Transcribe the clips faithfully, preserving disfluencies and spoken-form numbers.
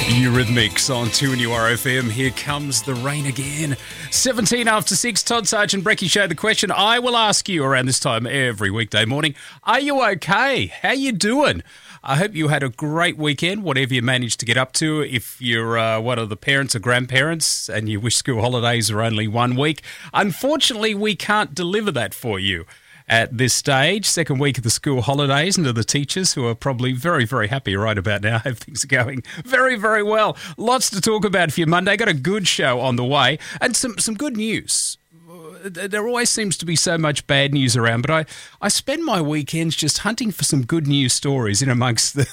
Eurythmics on two N U R F M. Here comes the rain again. seventeen after six, Todd Sargent, Brecky Show. The question I will ask you around this time every weekday morning, are you okay? How you doing? I hope you had a great weekend, whatever you managed to get up to. If you're uh, one of the parents or grandparents and you wish school holidays are only one week, unfortunately we can't deliver that for you at this stage. Second week of the school holidays, and to the teachers who are probably very, very happy right about now. I hope things are going very, very well. Lots to talk about for you Monday. Got a good show on the way and some, some good news. There always seems to be so much bad news around, but I, I spend my weekends just hunting for some good news stories in amongst the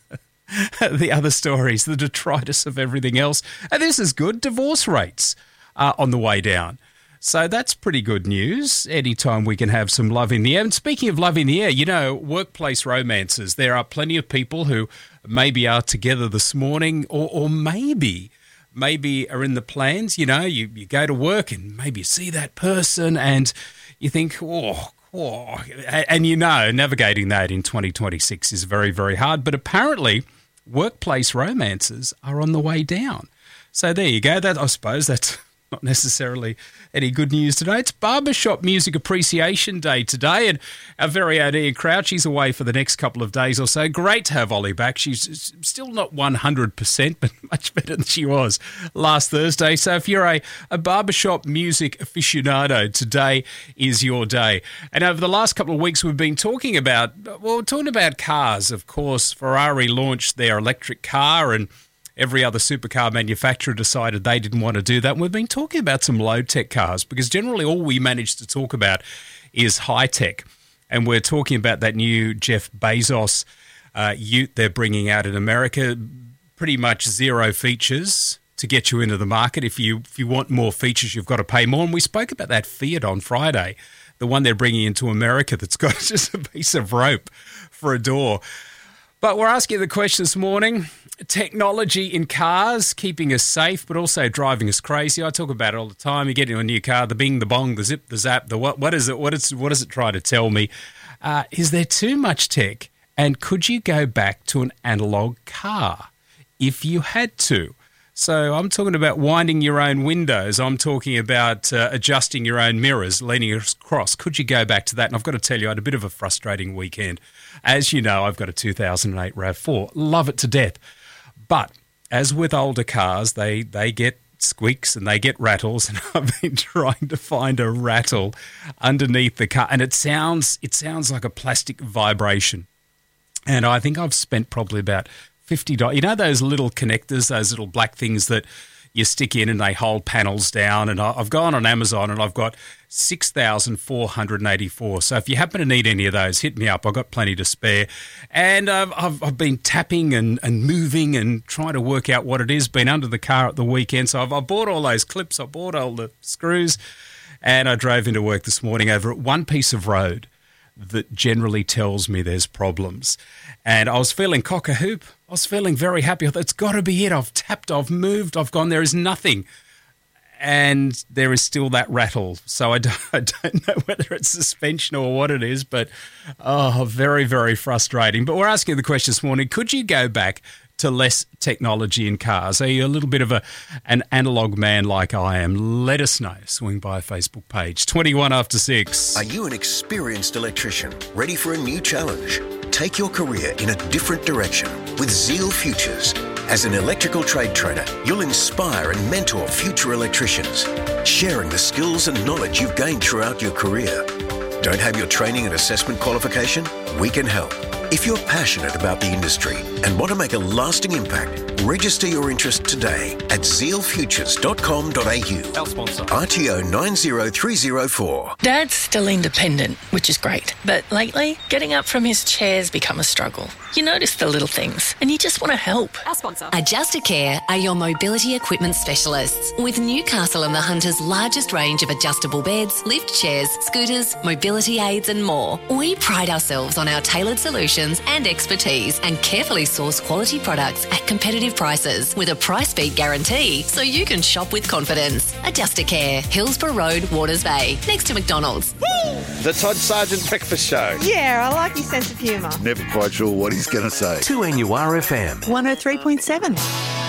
the other stories, the detritus of everything else. And this is good. Divorce rates are on the way down. So that's pretty good news. Anytime we can have some love in the air. And speaking of love in the air, you know, workplace romances. There are plenty of people who maybe are together this morning or, or maybe... maybe are in the plans. You know, you, you go to work and maybe you see that person and you think, oh, oh, and you know, navigating that in twenty twenty-six is very, very hard. But apparently workplace romances are on the way down. So there you go. That, I suppose that's not necessarily any good news today. It's Barbershop Music Appreciation Day today, and our very own Ian Crouch, she's away for the next couple of days or so. Great to have Ollie back. She's still not one hundred percent, but much better than she was last Thursday. So if you're a, a barbershop music aficionado, today is your day. And over the last couple of weeks, we've been talking about, well, we're talking about cars. Of course, Ferrari launched their electric car, and every other supercar manufacturer decided they didn't want to do that. And we've been talking about some low-tech cars because generally all we manage to talk about is high-tech. And we're talking about that new Jeff Bezos uh, ute they're bringing out in America. Pretty much zero features to get you into the market. If you if you want more features, you've got to pay more. And we spoke about that Fiat on Friday, the one they're bringing into America that's got just a piece of rope for a door. But we're asking the question this morning, technology in cars, keeping us safe, but also driving us crazy. I talk about it all the time. You get into a new car, the bing, the bong, the zip, the zap, the what, what is it? What is, what does it try to tell me? Uh, is there too much tech? And could you go back to an analog car if you had to? So I'm talking about winding your own windows. I'm talking about uh, adjusting your own mirrors, leaning across. Could you go back to that? And I've got to tell you, I had a bit of a frustrating weekend. As you know, I've got a two thousand eight RAV four. Love it to death. But as with older cars, they, they get squeaks and they get rattles. And I've been trying to find a rattle underneath the car. And it sounds it sounds like a plastic vibration. And I think I've spent probably about fifty dollars. You know those little connectors, those little black things that you stick in and they hold panels down? And I've gone on Amazon and I've got six thousand four hundred eighty-four. So if you happen to need any of those, hit me up. I've got plenty to spare. And uh, I've, I've been tapping and, and moving and trying to work out what it is. Been under the car at the weekend. So I've, I bought all those clips. I bought all the screws. And I drove into work this morning over at one piece of road that generally tells me there's problems. And I was feeling cock-a-hoop. I was feeling very happy. I thought, it's got to be it. I've tapped, I've moved, I've gone. There is nothing. And there is still that rattle. So I don't, I don't know whether it's suspension or what it is, but oh, very, very frustrating. But we're asking the question this morning, could you go back to less technology in cars? Are you a little bit of a an analog man like I am? Let us know. Swing by our Facebook page. twenty-one after six. Are you an experienced electrician ready for a new challenge? Take your career in a different direction with Zeal Futures. As an electrical trade trainer, you'll inspire and mentor future electricians, sharing the skills and knowledge you've gained throughout your career. Don't have your training and assessment qualification? We can help. If you're passionate about the industry and want to make a lasting impact, register your interest today at zeal futures dot com dot a u. Our sponsor. R T O nine zero three zero four. Dad's still independent, which is great. But lately, getting up from his chair's become a struggle. You notice the little things and you just want to help. Our sponsor. Adjustacare are your mobility equipment specialists. With Newcastle and the Hunter's largest range of adjustable beds, lift chairs, scooters, mobility aids and more, we pride ourselves on our tailored solutions and expertise and carefully source quality products at competitive prices with a price beat guarantee so you can shop with confidence. Adjustacare, Hillsborough Road, Waters Bay, next to McDonald's. The Todd Sargent Breakfast Show. Yeah, I like your sense of humour. Never quite sure what he's going to say. two N U R F M. one oh three point seven.